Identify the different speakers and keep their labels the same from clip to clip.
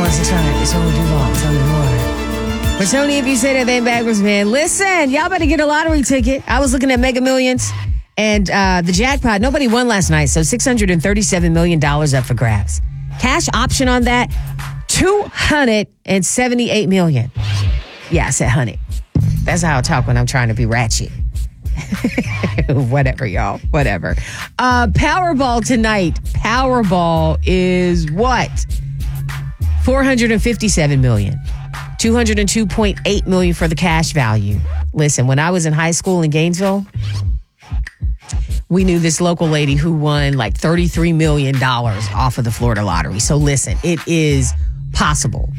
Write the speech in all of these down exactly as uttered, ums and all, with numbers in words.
Speaker 1: one oh six point five. It's Tony Duval. Tell me more. But Tony, if you say that thing backwards, man, listen, y'all better get a lottery ticket. I was looking at Mega Millions and uh, the jackpot. Nobody won last night, so six hundred thirty-seven million dollars up for grabs. Cash option on that, two hundred seventy-eight million dollars. Yeah, I said one hundred. That's how I talk when I'm trying to be ratchet. Whatever, y'all. Whatever. Uh, Powerball tonight. Powerball is what? four hundred fifty-seven million dollars. two hundred two point eight million dollars for the cash value. Listen, when I was in high school in Gainesville, we knew this local lady who won like thirty-three million dollars off of the Florida lottery. So listen, it is possible.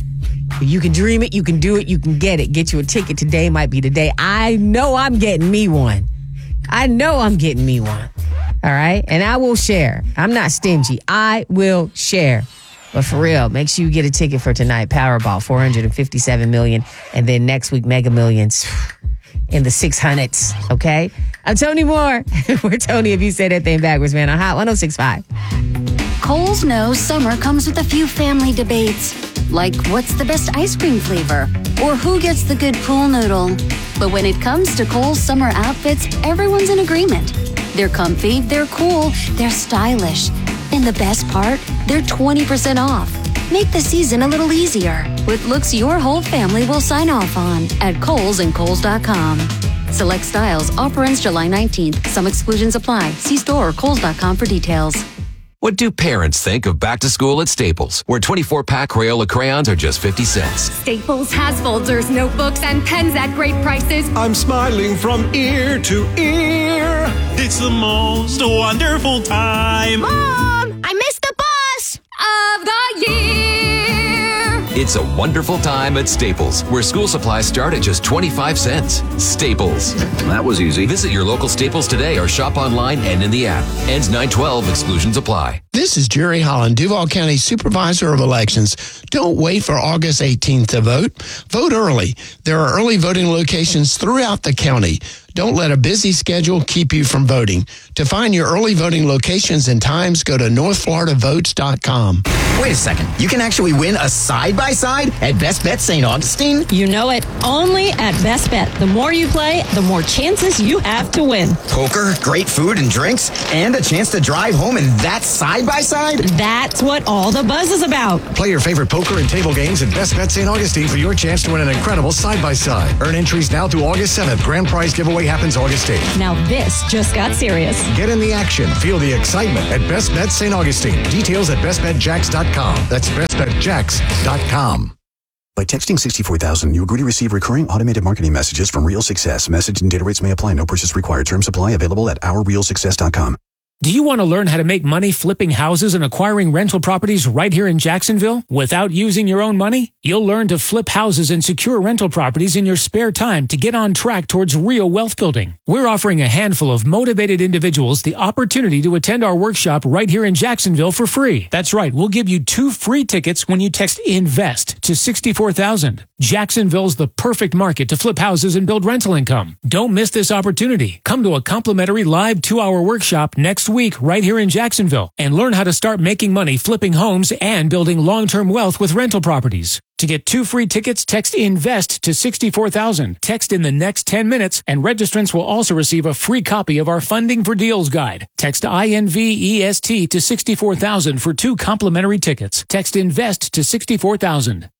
Speaker 1: You can dream it, you can do it, you can get it. Get you a ticket today, might be the day. I know I'm getting me one. I know I'm getting me one. All right? And I will share. I'm not stingy. I will share. But for real, make sure you get a ticket for tonight. Powerball, four hundred fifty-seven million dollars. And then next week, Mega Millions in the six hundreds. Okay? I'm Tony Moore. We're Tony if you say that thing backwards, man. On Hot one oh six point five.
Speaker 2: Kohl's knows summer comes with a few family debates. Like, what's the best ice cream flavor? Or who gets the good pool noodle? But when it comes to Kohl's summer outfits, everyone's in agreement. They're comfy, they're cool, they're stylish. And the best part? They're twenty percent off. Make the season a little easier with looks your whole family will sign off on at Kohl's and Kohl's dot com. Select styles. Offer ends July nineteenth. Some exclusions apply. See store or Kohl's dot com for details.
Speaker 3: What do parents think of back to school at Staples, where twenty-four pack Crayola crayons are just fifty cents?
Speaker 4: Staples has folders, notebooks, and pens at great prices.
Speaker 5: I'm smiling from ear to ear.
Speaker 6: It's the most wonderful time.
Speaker 4: Mom, I missed the bus of the year.
Speaker 3: It's a wonderful time at Staples, where school supplies start at just twenty-five cents. Staples.
Speaker 7: That was easy.
Speaker 3: Visit your local Staples today or shop online and in the app. Ends nine twelve. Exclusions apply.
Speaker 8: This is Jerry Holland, Duval County Supervisor of Elections. Don't wait for August eighteenth to vote. Vote early. There are early voting locations throughout the county. Don't let a busy schedule keep you from voting. To find your early voting locations and times, go to north florida votes dot com.
Speaker 9: Wait a second. You can actually win a side-by-side at Best Bet Saint Augustine?
Speaker 10: You know it. Only at Best Bet. The more you play, the more chances you have to win.
Speaker 9: Poker, great food and drinks, and a chance to drive home in that side-by-side?
Speaker 10: That's what all the buzz is about.
Speaker 5: Play your favorite poker and table games at Best Bet Saint Augustine for your chance to win an incredible side-by-side. Earn entries now through August seventh. Grand prize giveaway happens August eighth.
Speaker 10: Now this just got serious.
Speaker 5: Get in the action. Feel the excitement at Best Bet Saint Augustine. Details at best bet jacks dot com. That's best bet jacks dot com.
Speaker 11: By texting sixty-four thousand, you agree to receive recurring automated marketing messages from Real Success. Message and data rates may apply. No purchase required. Terms apply. Available at our real success dot com.
Speaker 12: Do you want to learn how to make money flipping houses and acquiring rental properties right here in Jacksonville without using your own money? You'll learn to flip houses and secure rental properties in your spare time to get on track towards real wealth building. We're offering a handful of motivated individuals the opportunity to attend our workshop right here in Jacksonville for free. That's right. We'll give you two free tickets when you text INVEST to sixty-four thousand. Jacksonville's the perfect market to flip houses and build rental income. Don't miss this opportunity. Come to a complimentary live two-hour workshop next week right here in Jacksonville and learn how to start making money flipping homes and building long-term wealth with rental properties. To get two free tickets, text INVEST to sixty-four thousand. Text in the next ten minutes, and registrants will also receive a free copy of our Funding for Deals guide. Text INVEST to sixty-four thousand for two complimentary tickets. Text INVEST to sixty-four thousand.